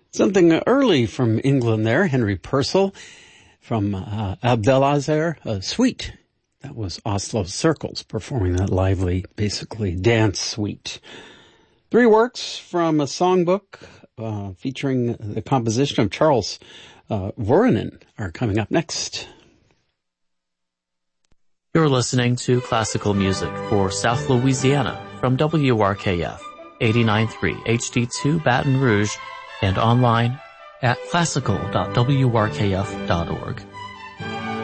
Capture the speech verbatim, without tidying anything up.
Something early from England there, Henry Purcell from uh, Abdelazer, a suite. That was Oslo Circles performing that lively, basically dance suite. Three works from a songbook uh, featuring the composition of Charles uh, Voronin are coming up next. You're listening to classical music for South Louisiana from W R K F eighty-nine point three H D two Baton Rouge and online at classical dot w r k f dot org.